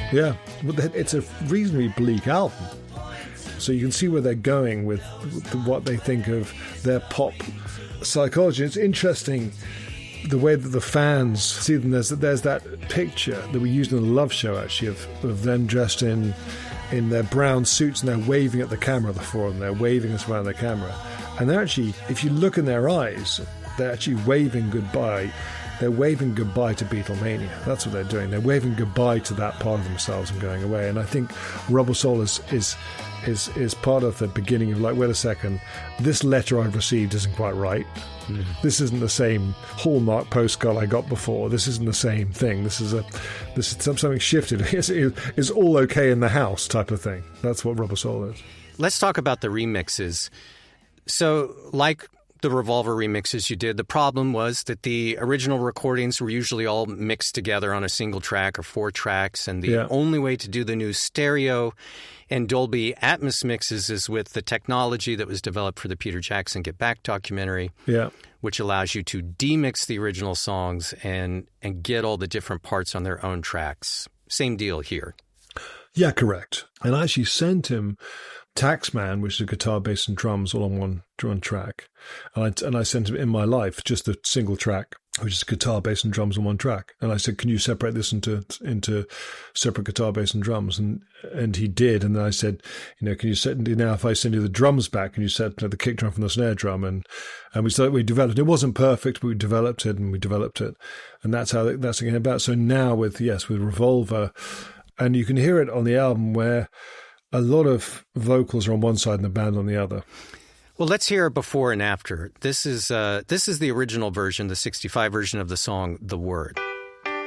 Yeah, well, it's a reasonably bleak album. So you can see where they're going with what they think of their pop psychology. It's interesting the way that the fans see them. There's that picture that we used in the Love Show, actually, of them dressed in their brown suits, and they're waving at the camera, the four of them. They're waving us around the camera. And they're actually, if you look in their eyes, they're actually waving goodbye. They're waving goodbye to Beatlemania. That's what they're doing. They're waving goodbye to that part of themselves and going away. And I think Rubber Soul is part of the beginning of, like, wait a second, this letter I've received isn't quite right. This isn't the same Hallmark postcard I got before. This isn't the same thing. This is something shifted. It's all okay in the house type of thing. That's what Rubber Soul is. Let's talk about the remixes. So, like the Revolver remixes you did, the problem was that the original recordings were usually all mixed together on a single track or 4 tracks, and the only way to do the new stereo and Dolby Atmos mixes is with the technology that was developed for the Peter Jackson Get Back documentary, which allows you to demix the original songs and get all the different parts on their own tracks. Same deal here. Yeah, correct. And I actually sent him Taxman, which is a guitar, bass, and drums all on one track. And I sent him In My Life, just a single track, which is guitar, bass, and drums on one track. And I said, can you separate this into separate guitar, bass, and drums? And he did. And then I said, can you set, now if I send you the drums back, can you set the kick drum from the snare drum? And we developed it. It wasn't perfect, but we developed it. And that's how that's again about. So now with Revolver, and you can hear it on the album where a lot of vocals are on one side and the band on the other. Well, let's hear before and after. This is the original version, the 65 version of the song, The Word.